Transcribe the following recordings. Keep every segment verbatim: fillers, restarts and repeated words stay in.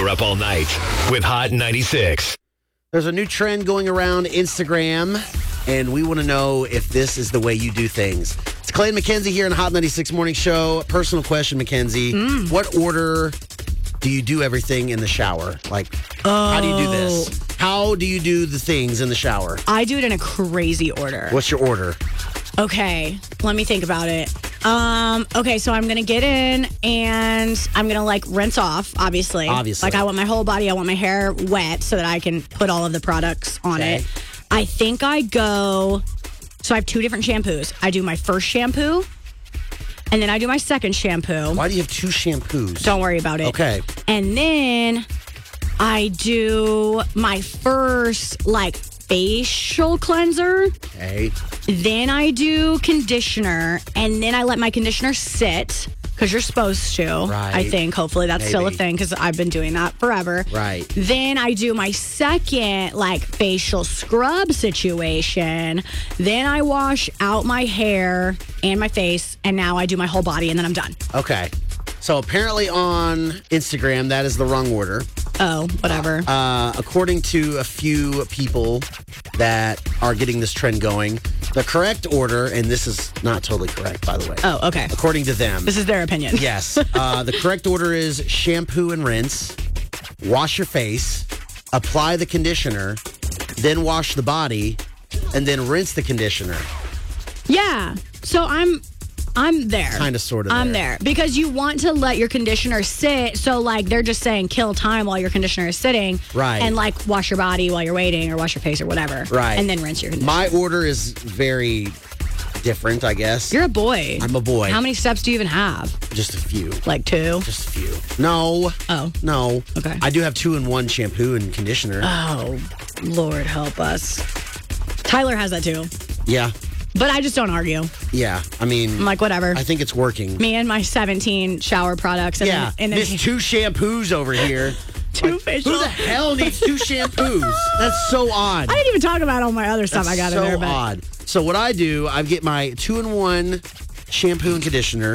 You're up all night with Hot ninety-six. There's a new trend going around Instagram, and we want to know if this is the way you do things. It's Clay and Mackenzie here in the Hot ninety-six Morning Show. Personal question, Mackenzie. Mm. What order do you do everything in the shower? Like, oh. how do you do this? How do you do the things in the shower? I do it in a crazy order. What's your order? Okay, let me think about it. Um, okay, so I'm going to get in and I'm going to like rinse off, obviously. Obviously. Like I want my whole body, I want my hair wet so that I can put all of the products on Okay. it. I think I go, so I have two different shampoos. I do my first shampoo and then I do my second shampoo. Why do you have two shampoos? Don't worry about it. Okay. And then I do my first like facial cleanser. Okay. Then I do conditioner, and then I let my conditioner sit because you're supposed to. Right. I think. Hopefully that's still a Maybe. thing because I've been doing that forever. Right. Then I do my second like facial scrub situation. Then I wash out my hair and my face, and now I do my whole body, and then I'm done. Okay. So apparently on Instagram, that is the wrong order. Oh, whatever. Uh, according to a few people that are getting this trend going, the correct order, and this is not totally correct, by the way. Oh, okay. According to them. This is their opinion. Yes. Uh, the correct order is shampoo and rinse, wash your face, apply the conditioner, then wash the body, and then rinse the conditioner. Yeah. So I'm I'm there. Kind of, sort of I'm there. there. Because you want to let your conditioner sit. So, like, they're just saying kill time while your conditioner is sitting. Right. And, like, wash your body while you're waiting or wash your face or whatever. Right. And then rinse your conditioner. My order is very different, I guess. You're a boy. I'm a boy. How many steps do you even have? Just a few. Like two? Just a few. No. Oh. No. Okay. I do have two in one shampoo and conditioner. Oh, Lord help us. Tyler has that too. Yeah. But I just don't argue. Yeah. I mean, I'm like, whatever. I think it's working. Me and my seventeen shower products. And yeah. Then, and then There's two shampoos over here. two Like, facial. who the hell needs two shampoos? That's so odd. I didn't even talk about all my other stuff That's I got so in there. But odd. So what I do, I get my two-in-one shampoo and conditioner.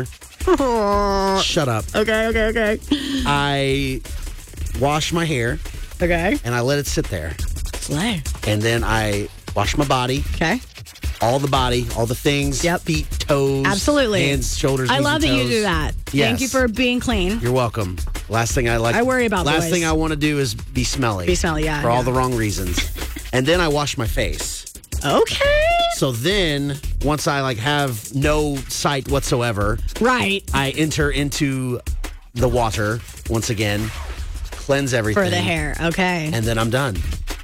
Shut up. Okay, okay, okay. I wash my hair Okay. and I let it sit there. Slay. And then I wash my body, Okay. all the body, all the things, Yep. feet, toes, Absolutely. hands, shoulders, I knees, love and that you toes. do that. Yes. Thank you for being clean. You're welcome. Last thing I like. I worry about Last boys. thing I want to do is be smelly. Be smelly, yeah, For all yeah. the wrong reasons. And then I wash my face. Okay. So then, once I like have no sight whatsoever, Right. I enter into the water once again, cleanse everything For the hair. Okay. and then I'm done.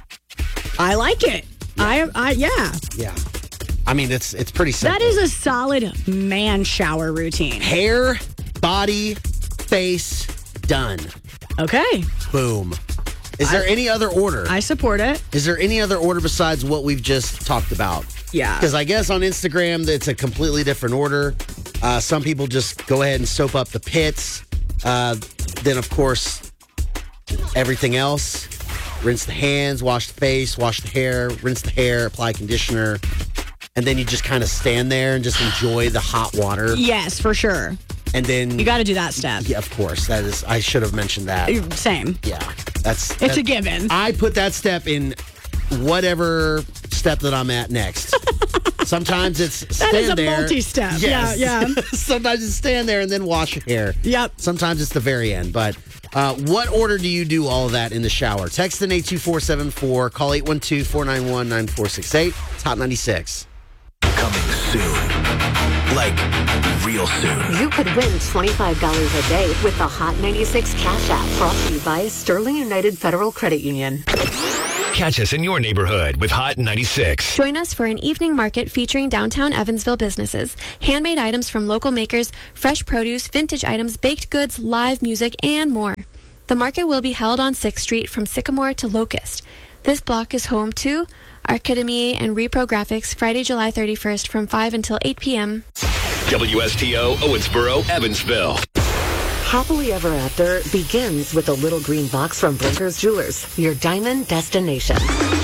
I like it. I, I, yeah. Yeah. I mean, it's it's pretty simple. That is a solid man shower routine. hair, body, face, done. Okay. Boom. Is there any other order? I support it. Is there any other order besides what we've just talked about? Yeah. Because I guess on Instagram, it's a completely different order. Uh, some people just go ahead and soap up the pits. Uh, then, of course, everything else. Rinse the hands, wash the face, wash the hair, rinse the hair, apply conditioner. And then you just kind of stand there and just enjoy the hot water. Yes, for sure. And then... You got to do that step. Yeah, of course. That is... I should have mentioned that. Same. Yeah. That's... It's that- a given. I put that step in whatever step that I'm at next. Sometimes it's stand That is a there. multi-step. Yes. Yeah, yeah. Sometimes it's stand there and then wash your hair. Yep. Sometimes it's the very end. But uh, what order do you do all of that in the shower? Text in eight two four seven four. Call eight one two, four nine one, nine four six eight. It's Hot ninety-six. Coming soon. Like, real soon. You could win twenty-five dollars a day with the Hot ninety-six Cash App, brought to you by Sterling United Federal Credit Union. Catch us in your neighborhood with Hot ninety-six. Join us for an evening market featuring downtown Evansville businesses, handmade items from local makers, fresh produce, vintage items, baked goods, live music, and more. The market will be held on sixth Street from Sycamore to Locust. This block is home to Archidemy and Repro Graphics, Friday, July thirty-first from five until eight p.m. W S T O, Owensboro, Evansville. Happily Ever After begins with a little green box from Brinker's Jewelers, your diamond destination.